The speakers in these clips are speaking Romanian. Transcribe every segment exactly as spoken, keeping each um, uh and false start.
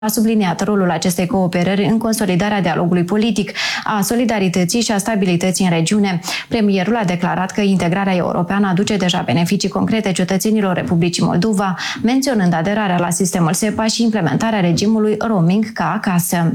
A subliniat rolul acestei cooperări în consolidarea dialogului politic, a solidarității și a stabilității în regiune. Premierul a declarat că integrarea europeană aduce deja beneficii concrete cetățenilor Republicii Moldova, menționând aderarea la sistemul SEPA și implementarea regimului roaming ca acasă.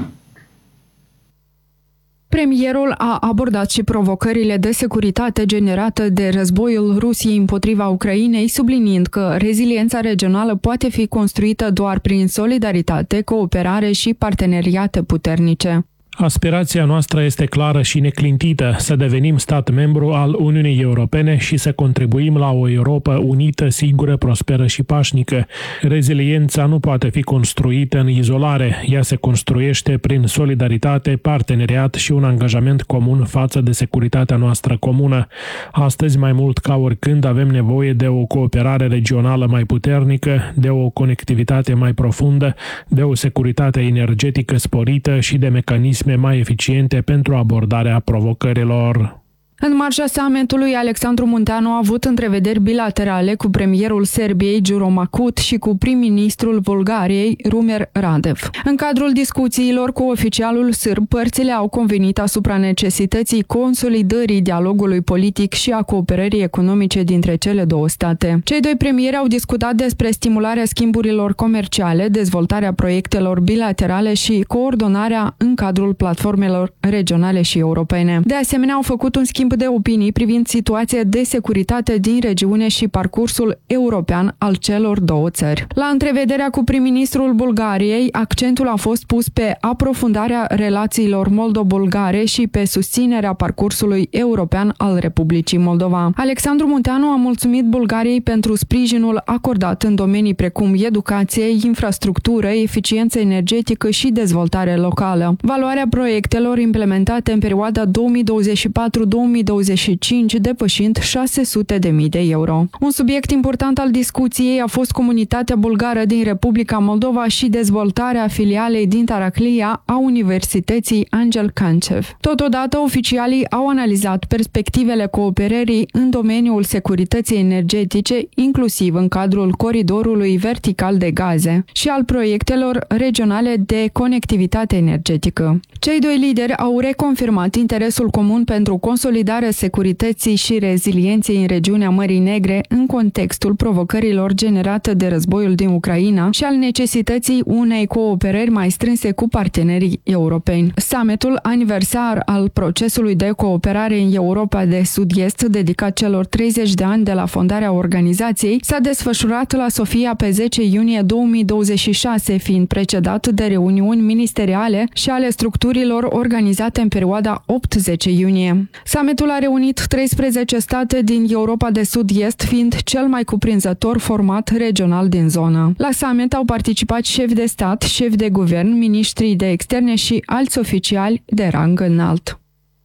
Premierul a abordat și provocările de securitate generate de războiul Rusiei împotriva Ucrainei, subliniind că reziliența regională poate fi construită doar prin solidaritate, cooperare și parteneriate puternice. Aspirația noastră este clară și neclintită, să devenim stat membru al Uniunii Europene și să contribuim la o Europă unită, sigură, prosperă și pașnică. Reziliența nu poate fi construită în izolare, ea se construiește prin solidaritate, parteneriat și un angajament comun față de securitatea noastră comună. Astăzi, mai mult ca oricând, avem nevoie de o cooperare regională mai puternică, de o conectivitate mai profundă, de o securitate energetică sporită și de mecanisme mai eficiente pentru abordarea provocărilor. În marja summitului, Alexandru Munteanu a avut întrevederi bilaterale cu premierul Serbiei, Đuro Macut, și cu prim-ministrul Bulgariei, Rumen Radev. În cadrul discuțiilor cu oficialul sârb, părțile au convenit asupra necesității consolidării dialogului politic și a cooperării economice dintre cele două state. Cei doi premieri au discutat despre stimularea schimburilor comerciale, dezvoltarea proiectelor bilaterale și coordonarea în cadrul platformelor regionale și europene. De asemenea, au făcut un schimb de opinii privind situația de securitate din regiune și parcursul european al celor două țări. La întrevederea cu prim-ministrul Bulgariei, accentul a fost pus pe aprofundarea relațiilor moldo-bulgare și pe susținerea parcursului european al Republicii Moldova. Alexandru Munteanu a mulțumit Bulgariei pentru sprijinul acordat în domenii precum educație, infrastructură, eficiență energetică și dezvoltare locală. Valoarea proiectelor implementate în perioada două mii douăzeci și patru două mii douăzeci și cinci depășind șase sute de mii de euro. Un subiect important al discuției a fost comunitatea bulgară din Republica Moldova și dezvoltarea filialei din Taraclia a Universității Angel Cancev. Totodată, oficialii au analizat perspectivele cooperării în domeniul securității energetice, inclusiv în cadrul coridorului vertical de gaze și al proiectelor regionale de conectivitate energetică. Cei doi lideri au reconfirmat interesul comun pentru consolidarea securității și rezilienței în regiunea Mării Negre în contextul provocărilor generate de războiul din Ucraina și al necesității unei cooperări mai strânse cu partenerii europeni. Summitul aniversar al procesului de cooperare în Europa de Sud-Est, dedicat celor treizeci de ani de la fondarea organizației, s-a desfășurat la Sofia pe zece iunie două mii douăzeci și șase, fiind precedat de reuniuni ministeriale și ale structurilor organizate în perioada opt zece iunie. Summitul a reunit treisprezece state din Europa de Sud-Est, fiind cel mai cuprinzător format regional din zonă. La summit au participat șefi de stat, șefi de guvern, miniștrii de externe și alți oficiali de rang înalt.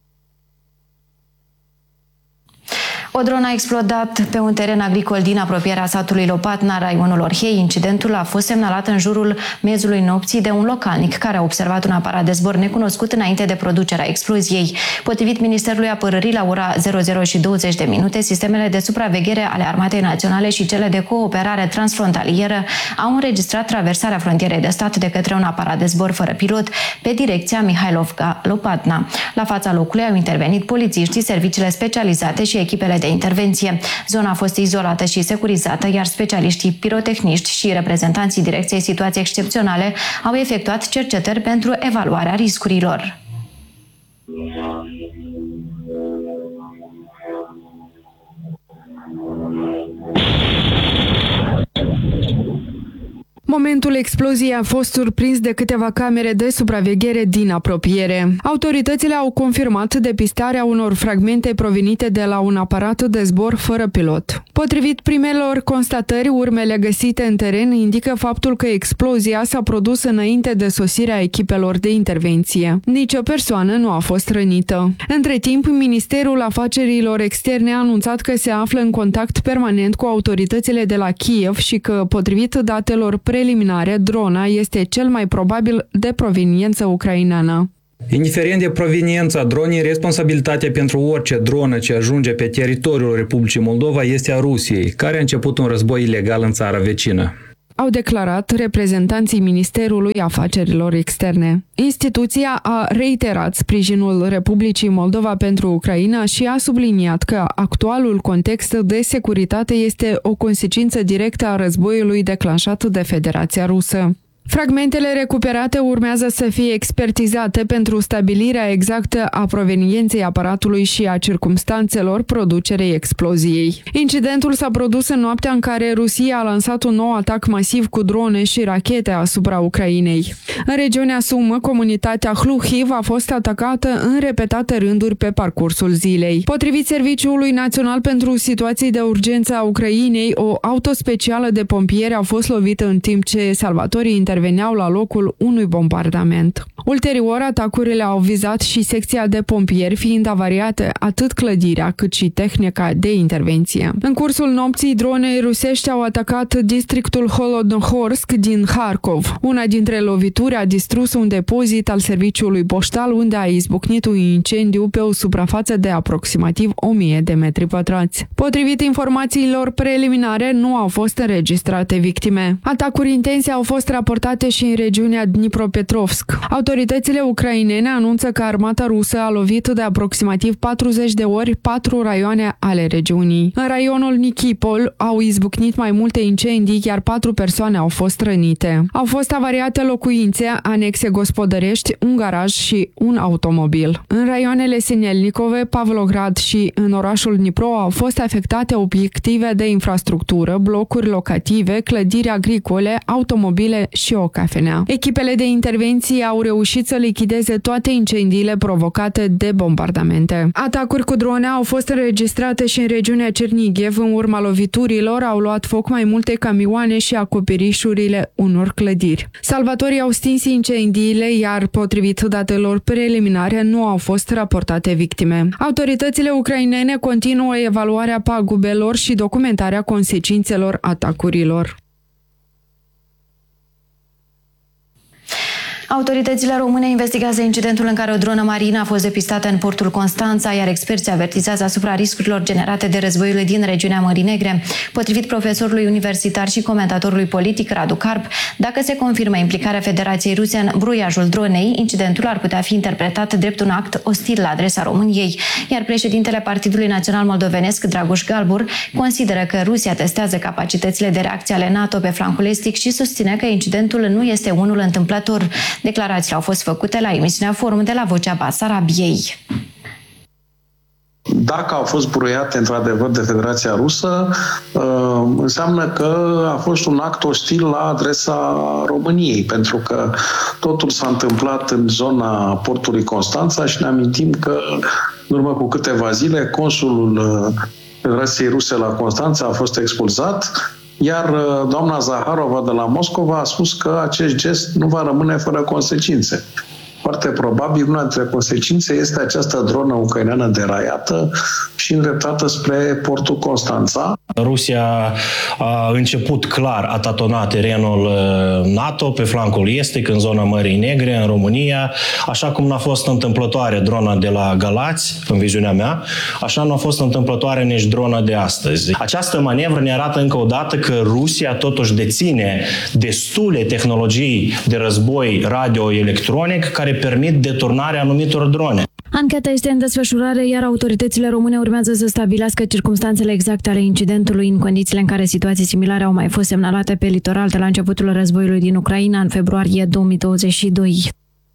O dronă a explodat pe un teren agricol din apropierea satului Lopatna, raionul Orhei. Incidentul a fost semnalat în jurul miezului nopții de un localnic care a observat un aparat de zbor necunoscut înainte de producerea exploziei. Potrivit Ministerului Apărării, la ora zero zero și douăzeci de minute, sistemele de supraveghere ale Armatei Naționale și cele de cooperare transfrontalieră au înregistrat traversarea frontierei de stat de către un aparat de zbor fără pilot pe direcția Mihailovka-Lopatna. La fața locului au intervenit polițiștii, serviciile specializate și echipele de intervenție. Zona a fost izolată și securizată, iar specialiștii pirotehniști și reprezentanții Direcției Situații Excepționale au efectuat cercetări pentru evaluarea riscurilor. Momentul exploziei a fost surprins de câteva camere de supraveghere din apropiere. Autoritățile au confirmat depistarea unor fragmente provenite de la un aparat de zbor fără pilot. Potrivit primelor constatări, urmele găsite în teren indică faptul că explozia s-a produs înainte de sosirea echipelor de intervenție. Nici o persoană nu a fost rănită. Între timp, Ministerul Afacerilor Externe a anunțat că se află în contact permanent cu autoritățile de la Kiev și că, potrivit datelor preliminare, drona este cel mai probabil de proveniență ucraineană. Indiferent de proveniența dronei, responsabilitatea pentru orice dronă ce ajunge pe teritoriul Republicii Moldova este a Rusiei, care a început un război ilegal în țara vecină. au declarat reprezentanții Ministerului Afacerilor Externe. Instituția a reiterat sprijinul Republicii Moldova pentru Ucraina și a subliniat că actualul context de securitate este o consecință directă a războiului declanșat de Federația Rusă. Fragmentele recuperate urmează să fie expertizate pentru stabilirea exactă a provenienței aparatului și a circumstanțelor producerei exploziei. Incidentul s-a produs în noaptea în care Rusia a lansat un nou atac masiv cu drone și rachete asupra Ucrainei. În regiunea Sumă, comunitatea Hluhiv a fost atacată în repetate rânduri pe parcursul zilei. Potrivit Serviciului Național pentru Situații de Urgență a Ucrainei, o auto specială de pompieri a fost lovită în timp ce salvatorii interveneau la locul unui bombardament. Ulterior, atacurile au vizat și secția de pompieri, fiind avariate atât clădirea cât și tehnica de intervenție. În cursul nopții, dronei rusești au atacat districtul Holodnohorsk din Harkov. Una dintre lovituri a distrus un depozit al serviciului poștal, unde a izbucnit un incendiu pe o suprafață de aproximativ o mie de metri pătrați. Potrivit informațiilor preliminare, nu au fost înregistrate victime. Atacuri intense au fost raportate și în regiunea Dnipropetrovsk. Autoritățile ucrainene anunță că armata rusă a lovit de aproximativ patruzeci de ori patru raioane ale regiunii. În raionul Nikipol au izbucnit mai multe incendii, iar patru persoane au fost rănite. Au fost avariate locuințe, anexe gospodărești, un garaj și un automobil. În raioanele Sinelnikove, Pavlograd și în orașul Dnipro au fost afectate obiective de infrastructură, blocuri locative, clădiri agricole, automobile și o cafenea. Echipele de intervenție au reușit să lichideze toate incendiile provocate de bombardamente. Atacuri cu drone au fost înregistrate și în regiunea Cernichev. În urma loviturilor au luat foc mai multe camioane și acoperișurile unor clădiri. Salvatorii au stins incendiile, iar potrivit datelor preliminare nu au fost raportate victime. Autoritățile ucrainene continuă evaluarea pagubelor și documentarea consecințelor atacurilor. Autoritățile române investigează incidentul în care o dronă marină a fost depistată în portul Constanța, iar experții avertizează asupra riscurilor generate de războiul din regiunea Mării Negre. Potrivit profesorului universitar și comentatorului politic Radu Carp, dacă se confirmă implicarea Federației Ruse în bruiajul dronei, incidentul ar putea fi interpretat drept un act ostil la adresa României, iar președintele Partidului Național Moldovenesc, Dragoș Galbur, consideră că Rusia testează capacitățile de reacție ale NATO pe flancul estic și susține că incidentul nu este unul întâmplător. Declarațiile au fost făcute la emisiunea Forum de la Vocea Basarabiei. Dacă au fost bruiate într-adevăr de Federația Rusă, înseamnă că a fost un act ostil la adresa României, pentru că totul s-a întâmplat în zona portului Constanța și ne amintim că în urmă cu câteva zile consulul Federației Ruse la Constanța a fost expulzat, iar doamna Zaharova de la Moscova a spus că acest gest nu va rămâne fără consecințe. Foarte probabil una dintre consecințe este această dronă ucraineană deraiată și îndreptată spre portul Constanța. Rusia a început clar a tatona terenul NATO pe flancul estic, în zona Mării Negre, în România, așa cum n-a fost întâmplătoare drona de la Galați, în viziunea mea, așa nu a fost întâmplătoare nici drona de astăzi. Această manevră ne arată încă o dată că Rusia totuși deține destule tehnologii de război radioelectronic care permit deturnarea anumitor drone. Ancheta este în desfășurare, iar autoritățile române urmează să stabilească circumstanțele exacte ale incidentului în condițiile în care situații similare au mai fost semnalate pe litoral de la începutul războiului din Ucraina în februarie două mii douăzeci și doi.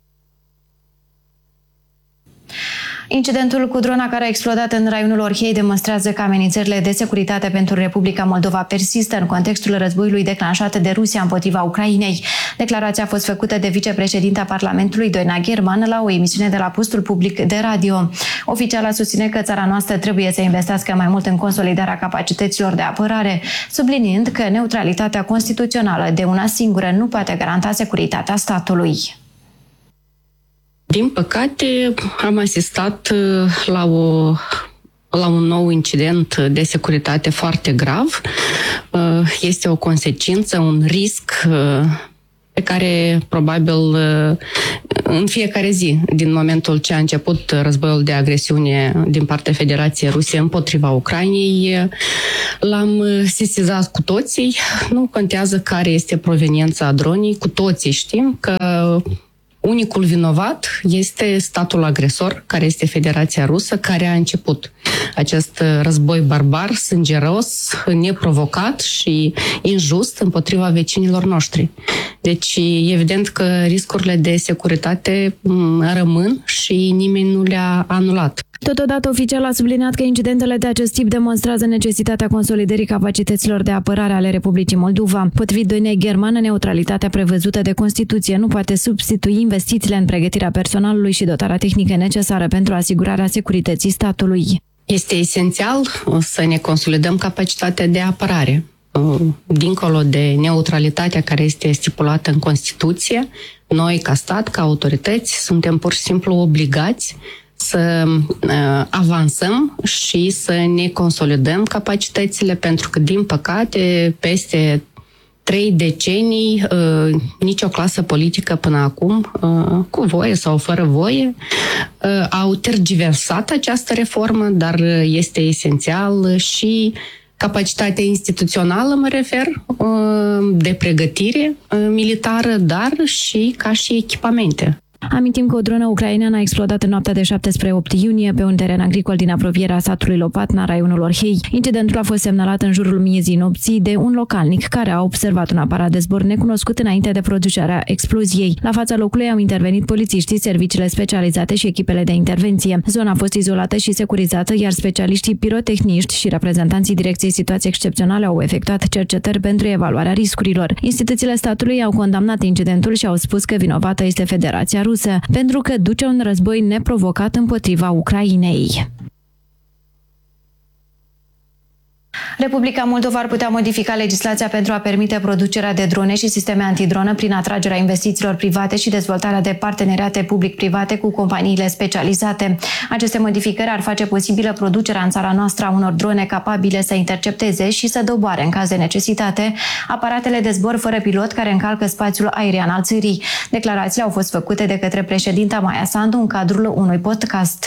Incidentul cu drona care a explodat în raionul Orhei demonstrează că amenințările de securitate pentru Republica Moldova persistă în contextul războiului declanșat de Rusia împotriva Ucrainei. Declarația a fost făcută de vicepreședinta Parlamentului, Doina German, la o emisiune de la postul public de radio. Oficiala susține că țara noastră trebuie să investească mai mult în consolidarea capacităților de apărare, subliniind că neutralitatea constituțională de una singură nu poate garanta securitatea statului. Din păcate, am asistat la, o, la un nou incident de securitate foarte grav. Este o consecință, un risc pe care probabil în fiecare zi, din momentul ce a început războiul de agresiune din partea Federației Ruse împotriva Ucrainei, l-am sesizat cu toții. Nu contează care este proveniența dronii, cu toții știm că unicul vinovat este statul agresor, care este Federația Rusă, care a început acest război barbar, sângeros, neprovocat și injust împotriva vecinilor noștri. Deci, evident că riscurile de securitate rămân și nimeni nu le-a anulat. Totodată, oficial a subliniat că incidentele de acest tip demonstrează necesitatea consolidării capacităților de apărare ale Republicii Moldova. Potrivit doinei germană, neutralitatea prevăzută de Constituție nu poate substitui investițiile în pregătirea personalului și dotarea tehnică necesară pentru asigurarea securității statului. Este esențial să ne consolidăm capacitatea de apărare. Dincolo de neutralitatea care este stipulată în Constituție, noi, ca stat, ca autorități, suntem pur și simplu obligați să uh, avansăm și să ne consolidăm capacitățile, pentru că, din păcate, peste trei decenii, uh, nicio clasă politică până acum, uh, cu voie sau fără voie, uh, au tergiversat această reformă, dar este esențial și capacitatea instituțională, mă refer, uh, de pregătire uh, militară, dar și ca și echipamente. Amintim că o dronă ucraineană a explodat în noaptea de șapte spre opt iunie pe un teren agricol din apropierea satului Lopatna, raionul Orhei. Incidentul a fost semnalat în jurul miezii nopții de un localnic care a observat un aparat de zbor necunoscut înainte de producerea exploziei. La fața locului au intervenit polițiștii, serviciile specializate și echipele de intervenție. Zona a fost izolată și securizată, iar specialiștii pirotehniști și reprezentanții Direcției Situații Excepționale au efectuat cercetări pentru evaluarea riscurilor. Instituțiile statului au condamnat incidentul și au spus că vinovată este Federația Rusă, pentru că duce un război neprovocat împotriva Ucrainei. Republica Moldova ar putea modifica legislația pentru a permite producerea de drone și sisteme antidronă prin atragerea investițiilor private și dezvoltarea de parteneriate public-private cu companiile specializate. Aceste modificări ar face posibilă producerea în țara noastră a unor drone capabile să intercepteze și să doboare, în caz de necesitate, aparatele de zbor fără pilot care încalcă spațiul aerian al țării. Declarațiile au fost făcute de către președinta Maia Sandu în cadrul unui podcast.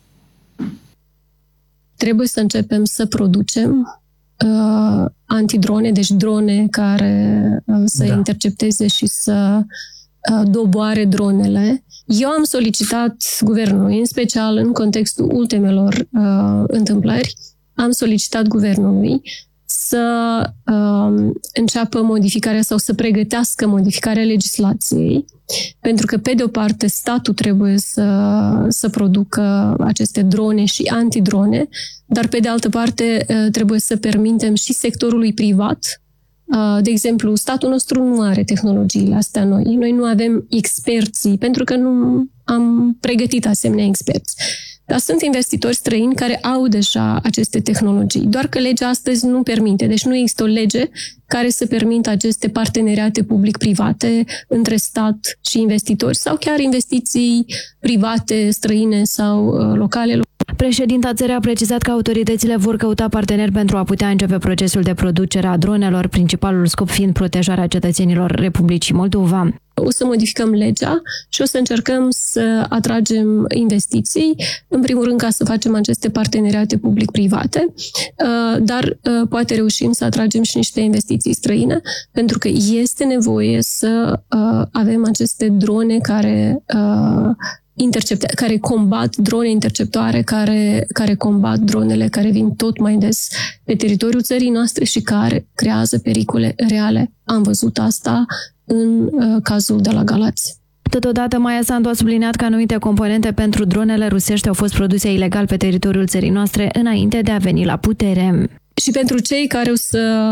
Trebuie să începem să producem uh, antidrone, deci drone care uh, să da. intercepteze și să uh, doboare dronele. Eu am solicitat guvernului, în special în contextul ultimelor uh, întâmplări, am solicitat guvernului să uh, înceapă modificarea sau să pregătească modificarea legislației, pentru că, pe de o parte, statul trebuie să, să producă aceste drone și antidrone, dar, pe de altă parte, trebuie să permitem și sectorului privat. De exemplu, statul nostru nu are tehnologiile astea noi. Noi nu avem experții, pentru că nu am pregătit asemenea experți. Dar sunt investitori străini care au deja aceste tehnologii, doar că legea astăzi nu permite. Deci nu există o lege care să permită aceste parteneriate public-private între stat și investitori sau chiar investiții private, străine sau uh, locale. Președinta țării a precizat că autoritățile vor căuta parteneri pentru a putea începe procesul de producere a dronelor, principalul scop fiind protejarea cetățenilor Republicii Moldova. O să modificăm legea și o să încercăm să atragem investiții, în primul rând ca să facem aceste parteneriate public-private, dar poate reușim să atragem și niște investiții străine, pentru că este nevoie să avem aceste drone care intercepte, care combat drone interceptoare, care, care combat dronele care vin tot mai des pe teritoriul țării noastre și care creează pericole reale. Am văzut asta în uh, cazul de la Galați. Totodată, Maia Sandu a subliniat că anumite componente pentru dronele rusești au fost produse ilegal pe teritoriul țării noastre înainte de a veni la putere. Și pentru cei care o să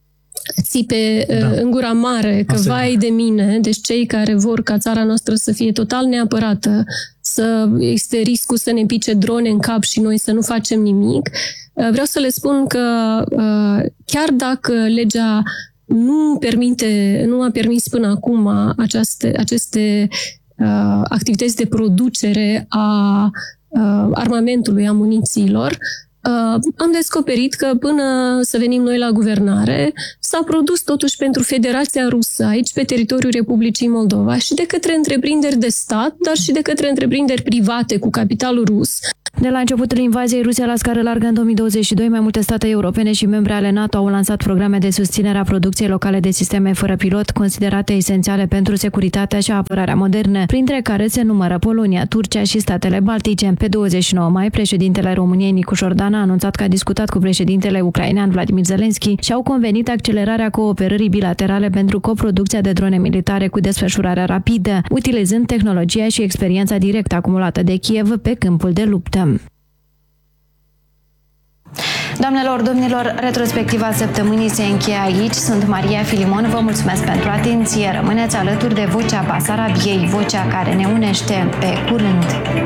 țipe da. în gura mare că Asta vai de mine, deci cei care vor ca țara noastră să fie total neapărată, să existe riscul să ne pice drone în cap și noi să nu facem nimic, vreau să le spun că chiar dacă legea nu permite, nu a permis până acum aceste, aceste activități de producere a armamentului, a munițiilor, am descoperit că până să venim noi la guvernare s-a produs totuși pentru Federația Rusă aici pe teritoriul Republicii Moldova și de către întreprinderi de stat, dar și de către întreprinderi private cu capitalul rus. De la începutul invaziei Rusia la scară largă în două mii douăzeci și doi, mai multe state europene și membre ale NATO au lansat programe de susținere a producției locale de sisteme fără pilot, considerate esențiale pentru securitatea și apărarea moderne, printre care se numără Polonia, Turcia și statele Baltice. Pe douăzeci și nouă mai, președintele României Nicu Șordan a anunțat că a discutat cu președintele ucrainean Vladimir Zelensky și au convenit accelerarea cooperării bilaterale pentru coproducția de drone militare cu desfășurare rapidă, utilizând tehnologia și experiența directă acumulată de Kiev pe câmpul de luptă. Doamnelor, domnilor, retrospectiva săptămânii se încheie aici. Sunt Maria Filimon, vă mulțumesc pentru atenție. Rămâneți alături de Vocea Basarabiei, vocea care ne unește. Pe curând!